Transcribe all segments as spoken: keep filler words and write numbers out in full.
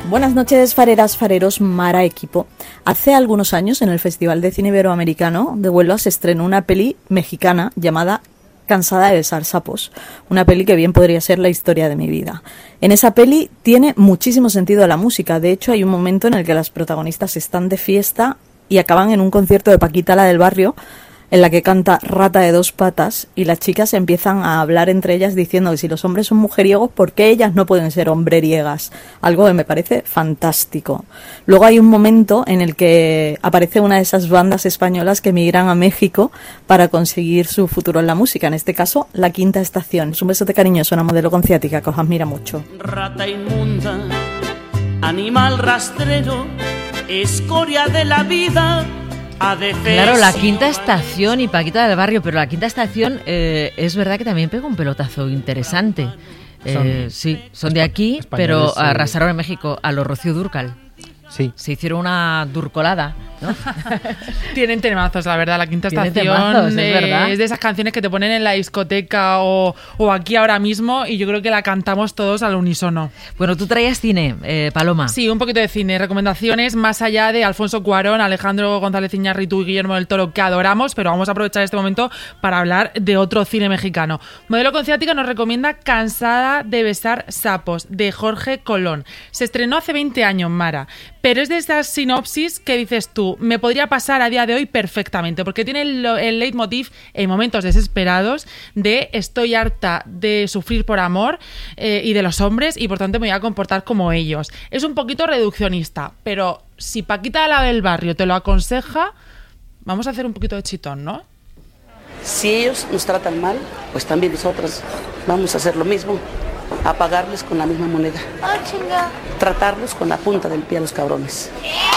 Buenas noches, fareras, fareros, Mara equipo. Hace algunos años, en el Festival de Cine Iberoamericano de Huelva, se estrenó una peli mexicana llamada Cansada de besar sapos, una peli que bien podría ser la historia de mi vida. En esa peli tiene muchísimo sentido la música. De hecho, hay un momento en el que las protagonistas están de fiesta y acaban en un concierto de Paquita, la del barrio, en la que canta Rata de dos patas, y las chicas empiezan a hablar entre ellas diciendo que si los hombres son mujeriegos, ¿por qué ellas no pueden ser hombreriegas? Algo que me parece fantástico. Luego hay un momento en el que aparece una de esas bandas españolas que emigran a México para conseguir su futuro en la música, en este caso, La Quinta Estación. Es un besote cariñoso, una modelo con ciática que os admira mucho. Rata inmunda, animal rastrero, escoria de la vida. Claro, La Quinta Estación y Paquita del barrio, pero La Quinta Estación eh, es verdad que también pega un pelotazo interesante. Eh, son, sí, son de aquí, pero arrasaron en México a los Rocío Dúrcal. Sí. Se hicieron una durcolada, ¿no? Tienen temazos, la verdad. La Quinta Tienen Estación temazos, eh, es, verdad. es de esas canciones que te ponen en la discoteca o, o aquí ahora mismo, y yo creo que la cantamos todos al unísono. Bueno, tú traías cine, eh, Paloma. Sí, un poquito de cine. Recomendaciones más allá de Alfonso Cuarón, Alejandro González Iñárritu y Guillermo del Toro, que adoramos, pero vamos a aprovechar este momento para hablar de otro cine mexicano. Modelo con ciática nos recomienda Cansada de besar sapos, de Jorge Colón. Se estrenó hace veinte años, Mara, pero es de esas sinopsis que dices tú, me podría pasar a día de hoy perfectamente, porque tiene el, el leitmotiv en momentos desesperados de estoy harta de sufrir por amor eh, y de los hombres, y por tanto me voy a comportar como ellos. Es un poquito reduccionista, pero si Paquita la del barrio te lo aconseja, vamos a hacer un poquito de chitón, ¿no? Si ellos nos tratan mal, pues también nosotros vamos a hacer lo mismo. A pagarles con la misma moneda. Oh, chinga. Tratarlos con la punta del pie a los cabrones.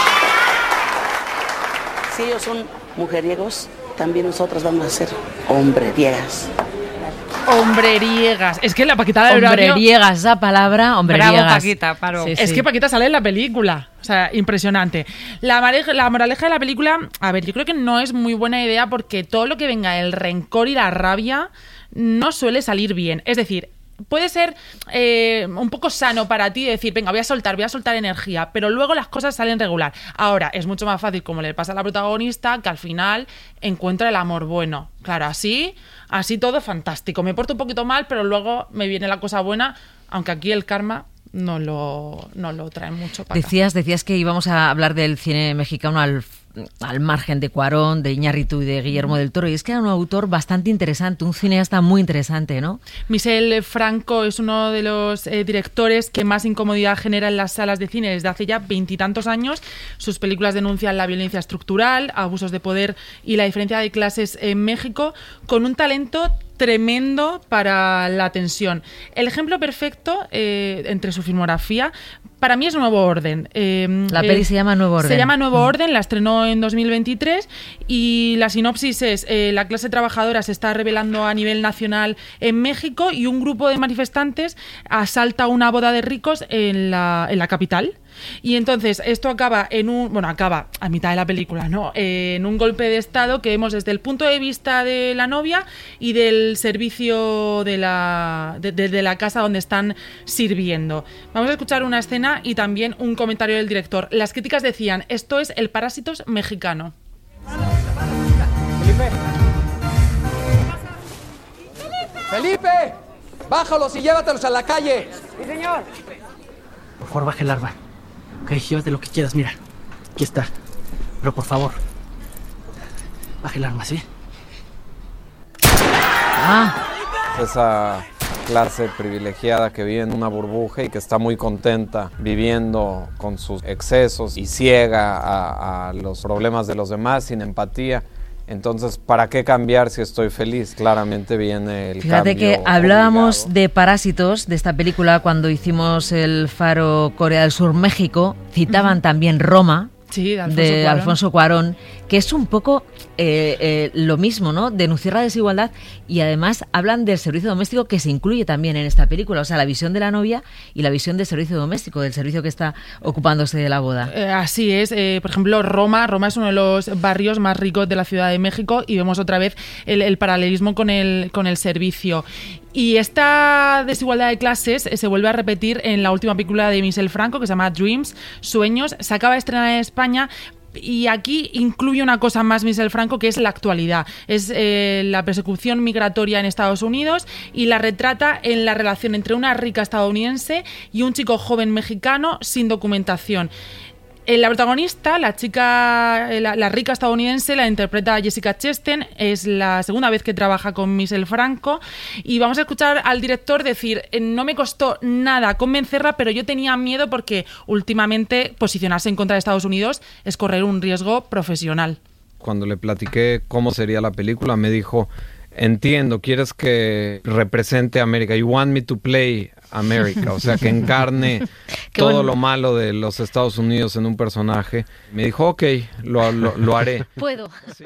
Si ellos son mujeriegos, también nosotros vamos a ser hombreriegas. Hombreriegas. Es que la Paquita del barrio... Hombreriegas, esa palabra, hombreriegas. Bravo, Paquita, paro. Sí, sí. Es que Paquita sale en la película. O sea, impresionante. La, mareja, la moraleja de la película, a ver, yo creo que no es muy buena idea, porque todo lo que venga el rencor y la rabia no suele salir bien. Es decir, puede ser eh, un poco sano para ti decir, venga, voy a soltar, voy a soltar energía, pero luego las cosas salen regular. Ahora, es mucho más fácil, como le pasa a la protagonista, que al final encuentra el amor bueno. Claro, así, así todo fantástico. Me porto un poquito mal, pero luego me viene la cosa buena, aunque aquí el karma no lo, no lo trae mucho para acá. Decías, decías que íbamos a hablar del cine mexicano al al margen de Cuarón, de Iñárritu y de Guillermo del Toro, y es que era un autor bastante interesante, un cineasta muy interesante, ¿no? Michel Franco es uno de los eh, directores que más incomodidad genera en las salas de cine desde hace ya veintitantos años. Sus películas denuncian la violencia estructural, abusos de poder y la diferencia de clases en México, con un talento tremendo para la tensión. El ejemplo perfecto eh, entre su filmografía para mí es Nuevo Orden. Eh, la peli eh, se llama Nuevo Orden. Se llama Nuevo Orden, la estrenó en dos mil veintitrés, y la sinopsis es eh, la clase trabajadora se está rebelando a nivel nacional en México, y un grupo de manifestantes asalta una boda de ricos en la, en la capital. Y entonces esto acaba en un... Bueno, acaba a mitad de la película, ¿no? Eh, en un golpe de estado que vemos desde el punto de vista de la novia y del servicio de la, de, de, de la casa donde están sirviendo. Vamos a escuchar una escena y también un comentario del director. Las críticas decían, esto es el Parásitos mexicano. Felipe. Felipe, bájalos y llévatelos a la calle. Sí, señor. Por favor, baje el arma. Ok, llévate lo que quieras, mira. Aquí está. Pero por favor, baje el arma, ¿sí? Ah. Esa clase privilegiada que vive en una burbuja y que está muy contenta viviendo con sus excesos y ciega a, a los problemas de los demás, sin empatía. Entonces, ¿para qué cambiar si estoy feliz? Claramente viene el Fíjate cambio. Fíjate que hablábamos obligado. de Parásitos, de esta película, cuando hicimos el Faro Corea del Sur México. Citaban uh-huh. también Roma, sí, de, Alfonso, de Cuarón. Alfonso Cuarón, que es un poco eh, eh, lo mismo, ¿no? Denunciar la desigualdad, y además hablan del servicio doméstico que se incluye también en esta película, o sea, la visión de la novia y la visión del servicio doméstico, del servicio que está ocupándose de la boda. Eh, así es, eh, por ejemplo, Roma, Roma es uno de los barrios más ricos de la Ciudad de México y vemos otra vez el, el paralelismo con el, con el servicio. Y esta desigualdad de clases se vuelve a repetir en la última película de Michel Franco, que se llama Dreams, Sueños. Se acaba de estrenar en España. Y aquí incluye una cosa más Michel Franco, que es la actualidad. Es eh, la persecución migratoria en Estados Unidos, y la retrata en la relación entre una rica estadounidense y un chico joven mexicano sin documentación. La protagonista, la chica, la, la rica estadounidense, la interpreta Jessica Chastain. Es la segunda vez que trabaja con Michel Franco, y vamos a escuchar al director decir: no me costó nada convencerla, pero yo tenía miedo porque últimamente posicionarse en contra de Estados Unidos es correr un riesgo profesional. Cuando le platiqué cómo sería la película, me dijo: entiendo, quieres que represente a América. You want me to play America, o sea, que encarne todo bueno. lo malo de los Estados Unidos en un personaje. Me dijo, ok, lo, lo, lo haré. Puedo. Sí.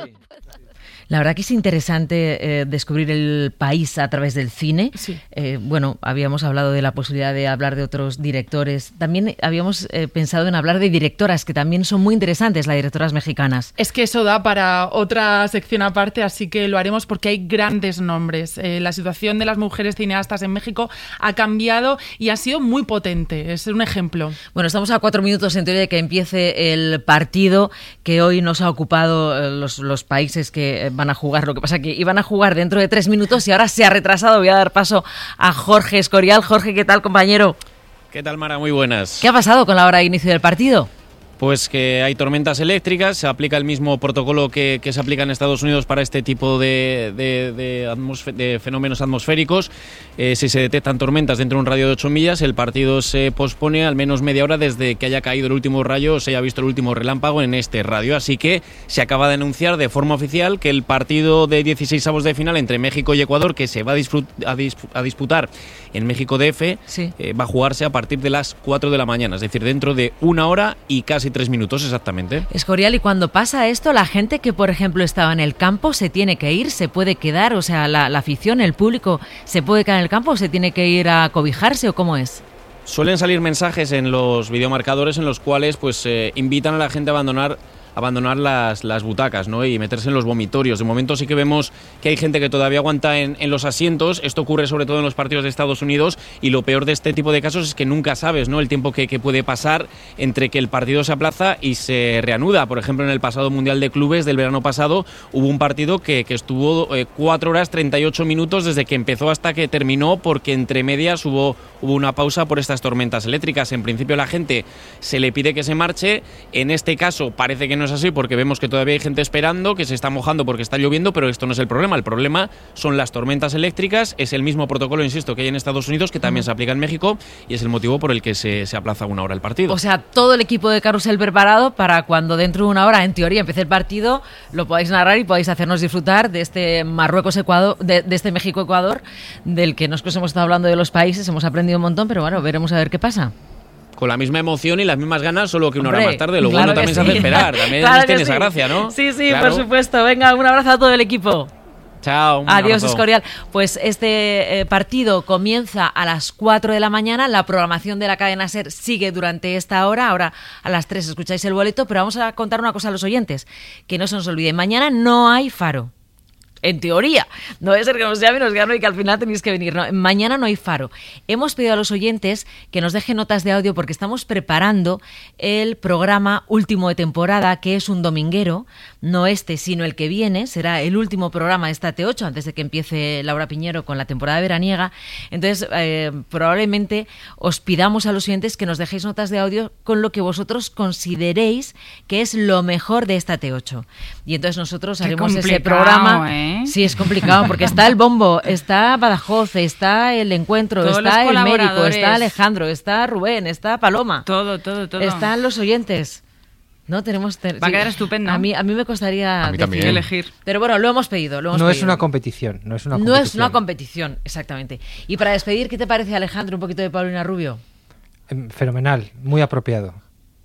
La verdad que es interesante eh, descubrir el país a través del cine. Sí. Eh, bueno, habíamos hablado de la posibilidad de hablar de otros directores. También habíamos eh, pensado en hablar de directoras, que también son muy interesantes, las directoras mexicanas. Es que eso da para otra sección aparte, así que lo haremos porque hay grandes nombres. Eh, la situación de las mujeres cineastas en México ha cambiado y ha sido muy potente. Es un ejemplo. Bueno, estamos a cuatro minutos en teoría de que empiece el partido que hoy nos ha ocupado eh, los, los países que van a jugar. Lo que pasa que iban a jugar dentro de tres minutos y ahora se ha retrasado. Voy a dar paso a Jorge Escorial. Jorge, ¿qué tal, compañero? ¿Qué tal, Mara? Muy buenas. ¿Qué ha pasado con la hora de inicio del partido? Pues que hay tormentas eléctricas, se aplica el mismo protocolo que, que se aplica en Estados Unidos para este tipo de, de, de, atmosf- de fenómenos atmosféricos. Eh, si se detectan tormentas dentro de un radio de ocho millas, el partido se pospone al menos media hora desde que haya caído el último rayo o se haya visto el último relámpago en este radio. Así que se acaba de anunciar de forma oficial que el partido de dieciseisavos de final entre México y Ecuador, que se va a, disfrut- a, disp- a disputar en México D F, sí. eh, va a jugarse a partir de las cuatro de la mañana, es decir, dentro de una hora y casi tres minutos exactamente. Escorial, y cuando pasa esto, la gente que, por ejemplo, estaba en el campo se tiene que ir, se puede quedar, o sea, la, la afición, el público, ¿se puede quedar en el campo o se tiene que ir a cobijarse o cómo es? Suelen salir mensajes en los videomarcadores en los cuales pues eh, invitan a la gente a abandonar abandonar las, las butacas, ¿no? Y meterse en los vomitorios. De momento sí que vemos que hay gente que todavía aguanta en, en los asientos. Esto ocurre sobre todo en los partidos de Estados Unidos, y lo peor de este tipo de casos es que nunca sabes, ¿no?, el tiempo que, que puede pasar entre que el partido se aplaza y se reanuda. Por ejemplo, en el pasado Mundial de Clubes del verano pasado hubo un partido que, que estuvo eh, cuatro horas treinta y ocho minutos desde que empezó hasta que terminó, porque entre medias hubo, hubo una pausa por estas tormentas eléctricas. En principio la gente se le pide que se marche. En este caso parece que no es así, porque vemos que todavía hay gente esperando, que se está mojando porque está lloviendo, pero esto no es el problema. El problema son las tormentas eléctricas. Es el mismo protocolo, insisto, que hay en Estados Unidos, que también se aplica en México, y es el motivo por el que se, se aplaza una hora el partido. O sea, todo el equipo de Carrusel preparado para cuando dentro de una hora, en teoría, empiece el partido, lo podáis narrar y podáis hacernos disfrutar de este Marruecos-Ecuador, de, de este México-Ecuador, del que nosotros hemos estado hablando de los países, hemos aprendido un montón, pero bueno, veremos a ver qué pasa. Con la misma emoción y las mismas ganas, solo que una Hombre, hora más tarde. Lo claro bueno también sí. se hace esperar. También claro tiene sí. esa gracia, ¿no? Sí, sí, claro. por supuesto. Venga, un abrazo a todo el equipo. Chao. Un Adiós, abrazo. Escorial. Pues este eh, partido comienza a las cuatro de la mañana. La programación de la cadena SER sigue durante esta hora. Ahora a las tres escucháis el boleto, pero vamos a contar una cosa a los oyentes, que no se nos olvide. Mañana no hay faro. En teoría, no debe ser que nos llamen y nos digan y que al final tenéis que venir. No, mañana no hay faro. Hemos pedido a los oyentes que nos dejen notas de audio porque estamos preparando el programa último de temporada, que es un dominguero, no este, sino el que viene. Será el último programa de esta T ocho antes de que empiece Laura Piñero con la temporada veraniega. Entonces, eh, probablemente os pidamos a los oyentes que nos dejéis notas de audio con lo que vosotros consideréis que es lo mejor de esta T ocho. Y entonces nosotros haremos ese programa. ¿eh? Sí, es complicado porque está el bombo, está Badajoz, está el encuentro, Todos está los el médico, colaboradores. está Alejandro, está Rubén, está Paloma. Todo, todo, todo. Están los oyentes. No tenemos ter- Va a sí. quedar estupendo. A mí a mí me costaría A mí también. decidir. elegir. Pero bueno, lo hemos pedido, lo hemos No pedido. es una competición, no es una No competición. es una competición, exactamente. Y para despedir, ¿qué te parece, Alejandro, un poquito de Paulina Rubio? Em, Fenomenal, muy apropiado.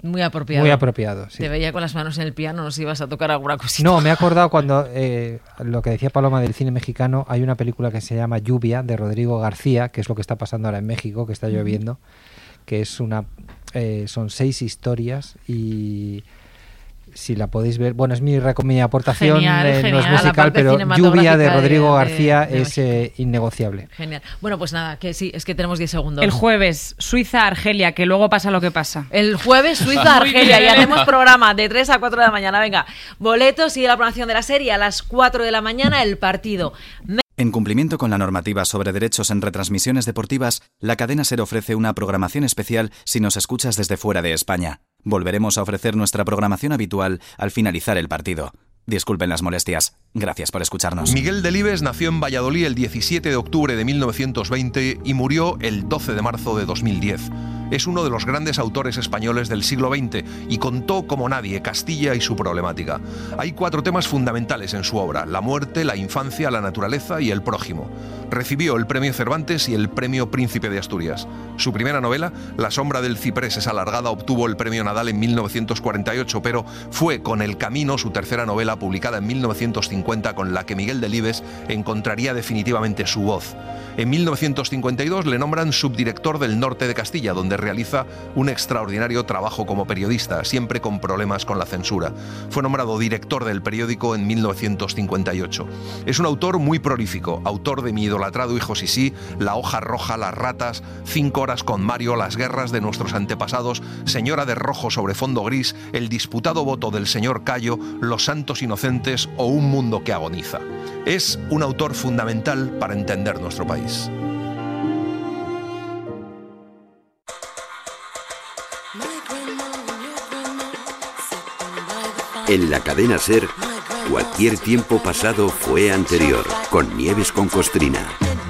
Muy apropiado. Muy apropiado, sí. Te veía con las manos en el piano, no sé si ibas a tocar alguna cosita. No, me he acordado cuando, eh, lo que decía Paloma del cine mexicano, hay una película que se llama Lluvia, de Rodrigo García, que es lo que está pasando ahora en México, que está lloviendo, que es una, eh, son seis historias y... Si la podéis ver, bueno, es mi, mi aportación, genial, eh, genial. no es musical, pero Lluvia de Rodrigo de, García de, de es eh, innegociable. Genial. Bueno, pues nada, que sí, es que tenemos diez segundos. El jueves, Suiza-Argelia, que luego pasa lo que pasa. El jueves, Suiza-Argelia, y hacemos programa de tres a cuatro de la mañana. Venga, boletos, sigue la programación de la serie, a las cuatro de la mañana el partido. En cumplimiento con la normativa sobre derechos en retransmisiones deportivas, la cadena SER ofrece una programación especial si nos escuchas desde fuera de España. Volveremos a ofrecer nuestra programación habitual al finalizar el partido. Disculpen las molestias. Gracias por escucharnos. Miguel Delibes nació en Valladolid el diecisiete de octubre de mil novecientos veinte y murió el doce de marzo de dos mil diez. Es uno de los grandes autores españoles del siglo veinte y contó como nadie Castilla y su problemática. Hay cuatro temas fundamentales en su obra: la muerte, la infancia, la naturaleza y el prójimo. Recibió el premio Cervantes y el premio Príncipe de Asturias. Su primera novela, La sombra del ciprés es alargada, obtuvo el premio Nadal en mil novecientos cuarenta y ocho, pero fue con El camino, su tercera novela, publicada en mil novecientos cincuenta, con la que Miguel Delibes encontraría definitivamente su voz. En mil novecientos cincuenta y dos le nombran subdirector del Norte de Castilla, donde realiza un extraordinario trabajo como periodista, siempre con problemas con la censura. Fue nombrado director del periódico en mil novecientos cincuenta y ocho. Es un autor muy prolífico, autor de Mi idolatrado hijo Sisí, La hoja roja, Las ratas, Cinco horas con Mario, Las guerras de nuestros antepasados, Señora de rojo sobre fondo gris, El disputado voto del señor Cayo, Los santos inocentes o Un mundo que agoniza. Es un autor fundamental para entender nuestro país. En la cadena SER, cualquier tiempo pasado fue anterior, con Nieves con Costrina.